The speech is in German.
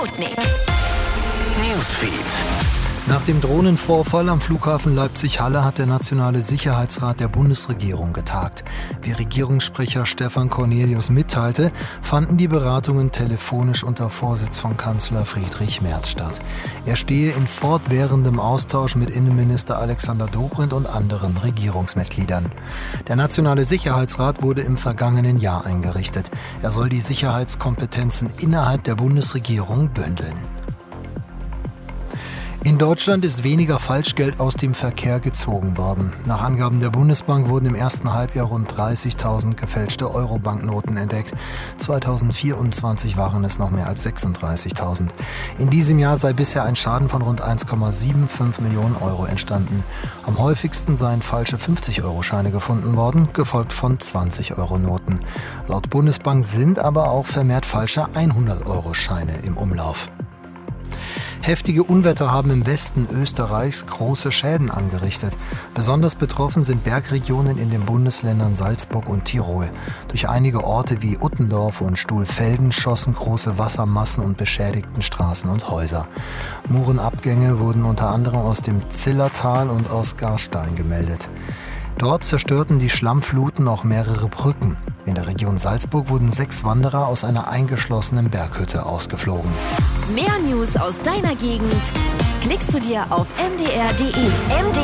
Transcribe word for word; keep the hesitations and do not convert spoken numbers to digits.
Sputnik Newsfeed. Nach dem Drohnenvorfall am Flughafen Leipzig-Halle hat der Nationale Sicherheitsrat der Bundesregierung getagt. Wie Regierungssprecher Stefan Cornelius mitteilte, fanden die Beratungen telefonisch unter Vorsitz von Kanzler Friedrich Merz statt. Er stehe in fortwährendem Austausch mit Innenminister Alexander Dobrindt und anderen Regierungsmitgliedern. Der Nationale Sicherheitsrat wurde im vergangenen Jahr eingerichtet. Er soll die Sicherheitskompetenzen innerhalb der Bundesregierung bündeln. In Deutschland ist weniger Falschgeld aus dem Verkehr gezogen worden. Nach Angaben der Bundesbank wurden im ersten Halbjahr rund dreißigtausend gefälschte Euro-Banknoten entdeckt. zweitausendvierundzwanzig waren es noch mehr als sechsunddreißigtausend. In diesem Jahr sei bisher ein Schaden von rund eins Komma fünfundsiebzig Millionen Euro entstanden. Am häufigsten seien falsche fünfzig-Euro-Scheine gefunden worden, gefolgt von zwanzig-Euro-Noten. Laut Bundesbank sind aber auch vermehrt falsche hundert-Euro-Scheine im Umlauf. Heftige Unwetter haben im Westen Österreichs große Schäden angerichtet. Besonders betroffen sind Bergregionen in den Bundesländern Salzburg und Tirol. Durch einige Orte wie Uttendorf und Stuhlfelden schossen große Wassermassen und beschädigten Straßen und Häuser. Murenabgänge wurden unter anderem aus dem Zillertal und aus Garstein gemeldet. Dort zerstörten die Schlammfluten auch mehrere Brücken. In der Region Salzburg wurden sechs Wanderer aus einer eingeschlossenen Berghütte ausgeflogen. Mehr News aus deiner Gegend klickst du dir auf m d r punkt d e. M D